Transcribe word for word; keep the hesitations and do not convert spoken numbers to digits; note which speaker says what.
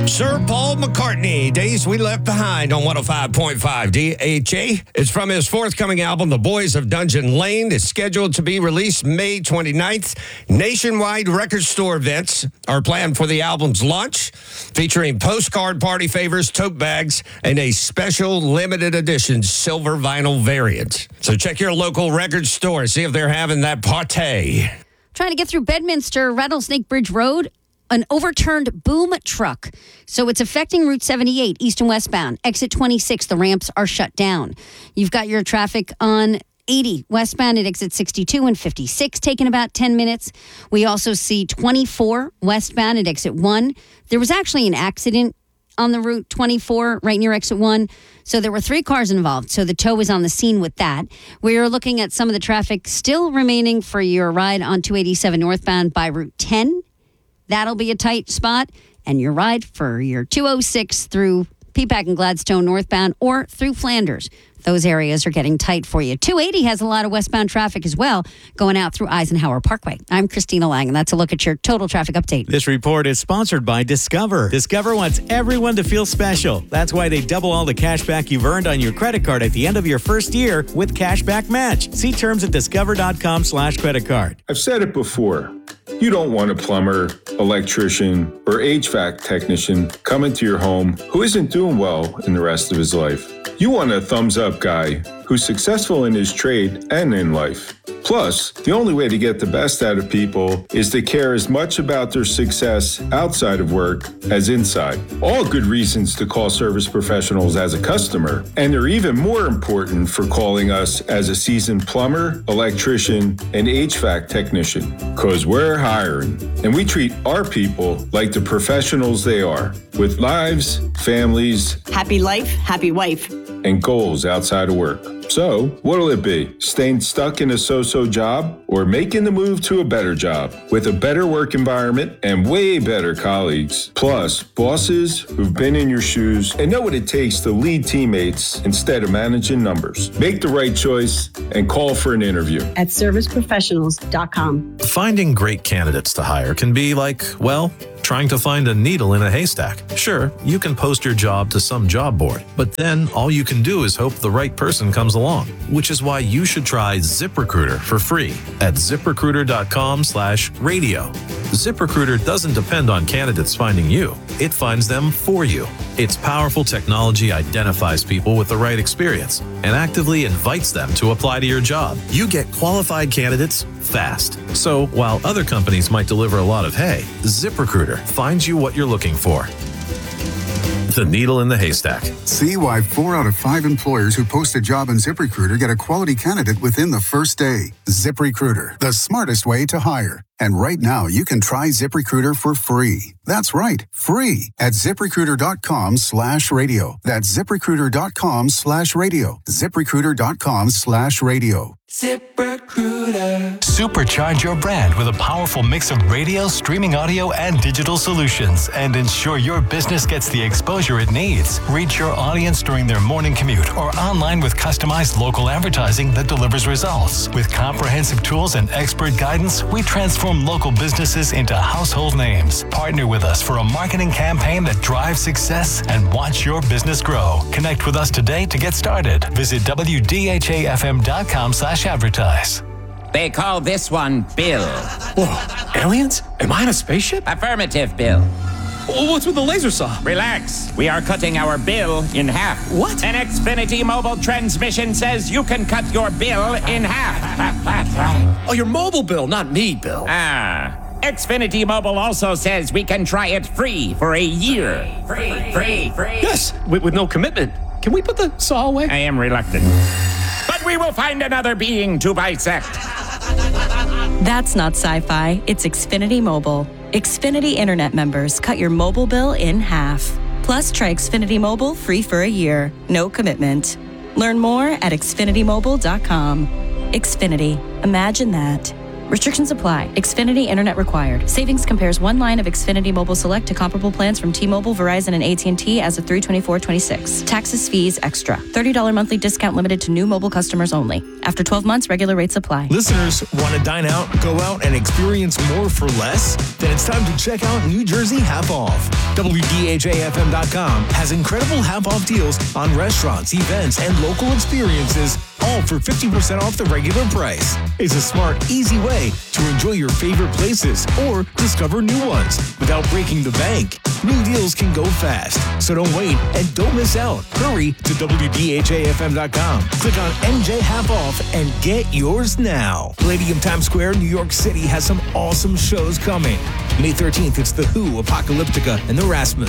Speaker 1: Sir Paul McCartney, Days We Left Behind on one oh five point five D H A. It's from his forthcoming album, The Boys of Dungeon Lane. It's scheduled to be released May twenty-ninth. Nationwide record store events are planned for the album's launch, featuring postcard party favors, tote bags, and a special limited edition silver vinyl variant. So check your local record store, see if they're having that party.
Speaker 2: Trying to get through Bedminster, Rattlesnake Bridge Road, an overturned boom truck. So it's affecting Route seventy-eight, east and westbound. Exit twenty-six, the ramps are shut down. You've got your traffic on eighty westbound at exit sixty-two and fifty-six, taking about ten minutes. We also see twenty-four westbound at exit one. There was actually an accident on the Route twenty-four right near exit one. So there were three cars involved. So the tow is on the scene with that. We are looking at some of the traffic still remaining for your ride on two eighty-seven northbound by Route ten. That'll be a tight spot. And your ride for your two oh six through Peapack and Gladstone northbound or through Flanders. Those areas are getting tight for you. two eighty has a lot of westbound traffic as well, going out through Eisenhower Parkway. I'm Christina Lang, and that's a look at your total traffic update.
Speaker 3: This report is sponsored by Discover. Discover wants everyone to feel special. That's why they double all the cash back you've earned on your credit card at the end of your first year with Cashback Match. See terms at discover.com slash credit card.
Speaker 4: I've said it before. You don't want a plumber, electrician, or H V A C technician coming to your home who isn't doing well in the rest of his life. You want a thumbs-up guy who's successful in his trade and in life. Plus, the only way to get the best out of people is to care as much about their success outside of work as inside. All good reasons to call Service Professionals as a customer, and they're even more important for calling us as a seasoned plumber, electrician, and H V A C technician. Because we're hiring, and we treat our people like the professionals they are, with lives, families,
Speaker 5: happy life, happy wife,
Speaker 4: and goals outside of work. So, what'll it be? Staying stuck in a so-so job or making the move to a better job with a better work environment and way better colleagues? Plus, bosses who've been in your shoes and know what it takes to lead teammates instead of managing numbers. Make the right choice and call for an interview
Speaker 5: at service professionals dot com.
Speaker 6: Finding great candidates to hire can be like, well, trying to find a needle in a haystack. Sure, you can post your job to some job board, but then all you can do is hope the right person comes along, which is why you should try ZipRecruiter for free at ZipRecruiter.com slash radio. ZipRecruiter doesn't depend on candidates finding you. It finds them for you. Its powerful technology identifies people with the right experience and actively invites them to apply to your job. You get qualified candidates fast. So while other companies might deliver a lot of hay, ZipRecruiter finds you what you're looking for. The needle in the haystack.
Speaker 7: See why four out of five employers who post a job on ZipRecruiter get a quality candidate within the first day. ZipRecruiter, the smartest way to hire. And right now, you can try ZipRecruiter for free. That's right, free at ZipRecruiter.com slash radio. That's ZipRecruiter.com slash radio. ZipRecruiter.com slash radio.
Speaker 8: ZipRecruiter. Supercharge your brand with a powerful mix of radio, streaming audio, and digital solutions, and ensure your business gets the exposure it needs. Reach your audience during their morning commute or online with customized local advertising that delivers results. With comprehensive tools and expert guidance, we transform local businesses into household names. Partner with us for a marketing campaign that drives success and watch your business grow. Connect with us today to get started. Visit W D H A F M dot com slash advertise.
Speaker 9: They call this one Bill.
Speaker 10: Whoa, aliens? Am I in a spaceship?
Speaker 9: Affirmative, Bill.
Speaker 10: What's with the laser saw?
Speaker 9: Relax. We are cutting our bill in half.
Speaker 10: What?
Speaker 9: An Xfinity mobile transmission says you can cut your bill in half.
Speaker 10: Oh, your mobile bill, not me, Bill.
Speaker 9: Ah. Xfinity Mobile also says we can try it free for a year. Free, free, free.
Speaker 10: Yes, with, with no commitment. Can we put the saw away?
Speaker 9: I am reluctant. But we will find another being to bisect.
Speaker 11: That's not sci-fi. It's Xfinity Mobile. Xfinity Internet members cut your mobile bill in half. Plus, try Xfinity Mobile free for a year. No commitment. Learn more at Xfinity Mobile dot com. Xfinity. Imagine that. Restrictions apply. Xfinity Internet required. Savings compares one line of Xfinity Mobile Select to comparable plans from T-Mobile, Verizon, and A T and T as of three twenty-four twenty-six. Taxes, fees, extra. thirty dollars monthly discount limited to new mobile customers only. After twelve months, regular rates apply.
Speaker 12: Listeners, want to dine out, go out, and experience more for less? Then it's time to check out New Jersey Half Off. W D H A F M dot com has incredible half-off deals on restaurants, events, and local experiences, all for fifty percent off the regular price. It's a smart, easy way to enjoy your favorite places or discover new ones without breaking the bank. New deals can go fast, so don't wait and don't miss out. Hurry to W D H A F M dot com. Click on N J Half Off and get yours now. Palladium Times Square, New York City has some awesome shows coming. May thirteenth, it's The Who, Apocalyptica, and The Rasmus.